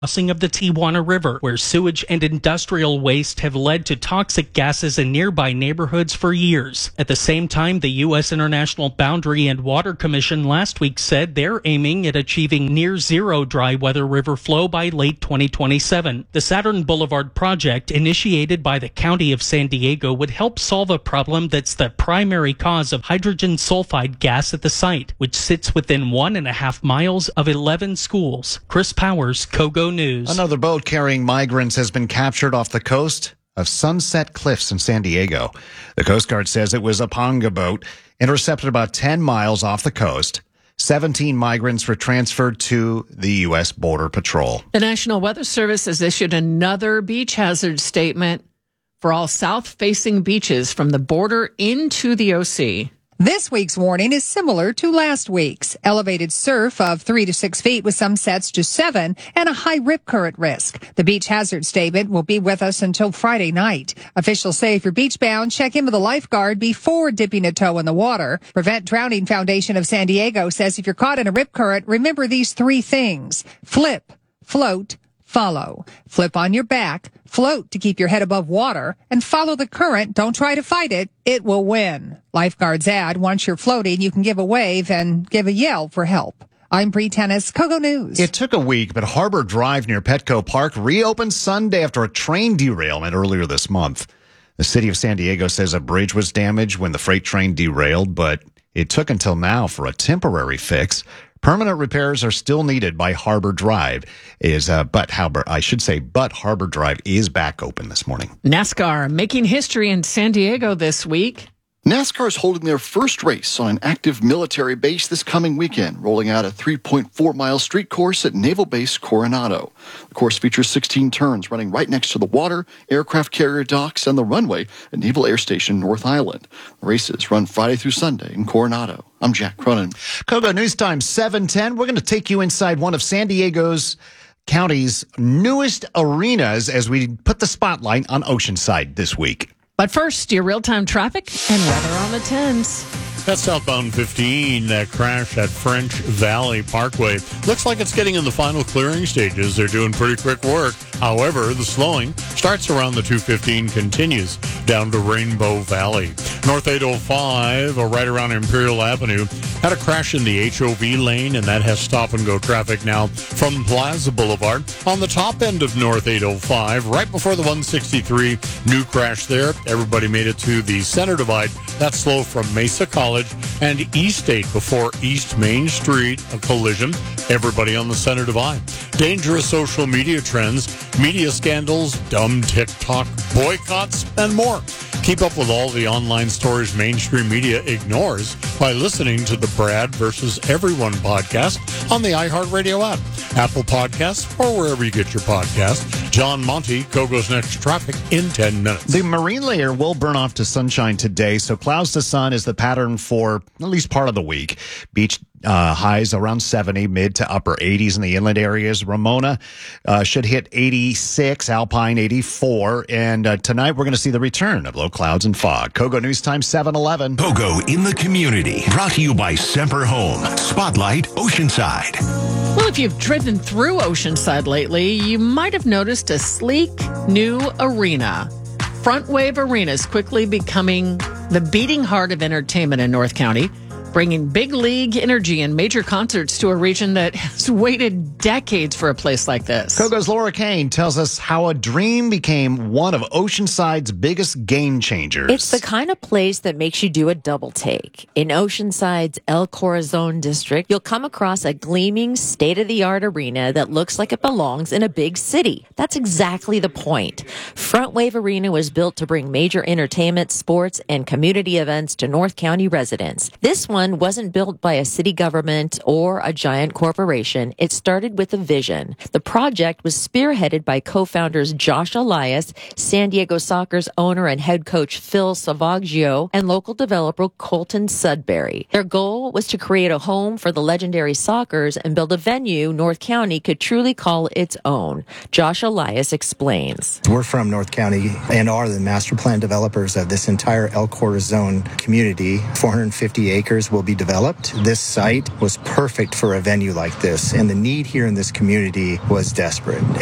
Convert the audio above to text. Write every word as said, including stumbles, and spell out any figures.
crossing of the Tijuana River, where sewage and industrial waste have led to toxic gases in nearby neighborhoods for years. At the same time, the U S International Boundary and Water Commission last week said they're aiming at achieving near zero dry weather river flow by late twenty twenty-seven. The Saturn Boulevard project, initiated by the County of San Diego, would help solve a problem that's the primary cause of hydrogen sulfide gas at the site, which sits within one and a half miles of eleven schools. Chris Powers, Kogo News. Another boat carrying migrants has been captured off the coast of Sunset Cliffs in San Diego. The Coast Guard says it was a panga boat intercepted about ten miles off the coast. seventeen migrants were transferred to the U S Border Patrol. The National Weather Service has issued another beach hazard statement for all south-facing beaches from the border into the O C. This week's warning is similar to last week's. Elevated surf of three to six feet with some sets to seven and a high rip current risk. The beach hazard statement will be with us until Friday night. Officials say if you're beach bound, check in with a lifeguard before dipping a toe in the water. Prevent Drowning Foundation of San Diego says if you're caught in a rip current, remember these three things. Flip, float, follow. Flip on your back, float to keep your head above water, and follow the current. Don't try to fight it. It will win. Lifeguards add, once you're floating, you can give a wave and give a yell for help. I'm Bree Tennis, Kogo News. It took a week, but Harbor Drive near Petco Park reopened Sunday after a train derailment earlier this month. The city of San Diego says a bridge was damaged when the freight train derailed, but it took until now for a temporary fix. Permanent repairs are still needed by Harbor Drive. Is uh, but Harbor, I should say, but Harbor Drive is back open this morning. NASCAR making history in San Diego this week. NASCAR is holding their first race on an active military base this coming weekend, rolling out a three point four mile street course at Naval Base Coronado. The course features sixteen turns running right next to the water, aircraft carrier docks, and the runway at Naval Air Station North Island. The races run Friday through Sunday in Coronado. I'm Jack Cronin. Kogo News Time seven ten. We're going to take you inside one of San Diego's County's newest arenas as we put the spotlight on Oceanside this week. But first, your real-time traffic and weather on the tens. That's southbound fifteen, that crash at French Valley Parkway. Looks like it's getting in the final clearing stages. They're doing pretty quick work. However, the slowing starts around the two fifteen, continues down to Rainbow Valley. North eight oh five, or right around Imperial Avenue, had a crash in the H O V lane, and that has stop-and-go traffic now from Plaza Boulevard. On the top end of North eight oh five, right before the one sixty-three, new crash there. Everybody made it to the center divide. That's slow from Mesa College and East eight before East Main Street, a collision. Everybody on the center divide. Dangerous social media trends, media scandals, dumb TikTok, boycotts, and more. Keep up with all the online stories mainstream media ignores by listening to the Brad versus Everyone podcast on the iHeartRadio app, Apple Podcasts, or wherever you get your podcasts. John Monty, Kogo's Next Traffic in ten minutes. The marine layer will burn off to sunshine today, so clouds to sun is the pattern for at least part of the week. Beach uh, highs around seventy, mid to upper eighties in the inland areas. Ramona uh, should hit eighty-six, Alpine eighty-four, and uh, tonight we're going to see the return of low clouds and fog. Kogo News Time seven eleven. Kogo in the community, brought to you by Semper Home. Spotlight Oceanside. Well, if you've driven through Oceanside lately, you might have noticed a sleek new arena. Front Wave Arena is quickly becoming the beating heart of entertainment in North County, bringing big league energy and major concerts to a region that has waited decades for a place like this. Kogo's Laura Kane tells us how a dream became one of Oceanside's biggest game changers. It's the kind of place that makes you do a double take. In Oceanside's El Corazon district, you'll come across a gleaming, state-of-the-art arena that looks like it belongs in a big city. That's exactly the point. Front Wave Arena was built to bring major entertainment, sports, and community events to North County residents. This one wasn't built by a city government or a giant corporation. It started with a vision. The project was spearheaded by co-founders Josh Elias, San Diego Soccer's owner and head coach Phil Savaggio, and local developer Colton Sudbury. Their goal was to create a home for the legendary Sockers and build a venue North County could truly call its own. Josh Elias explains. We're from North County and are the master plan developers of this entire El Corazon community, four hundred fifty acres will be developed. This site was perfect for a venue like this, and the need here in this community was desperate.